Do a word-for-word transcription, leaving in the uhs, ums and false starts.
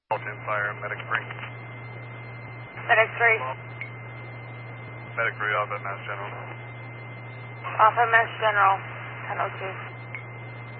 Ten Fire, Medic three. Medic three. Medic three, off at Mass General. Off at Mass General, ten oh two.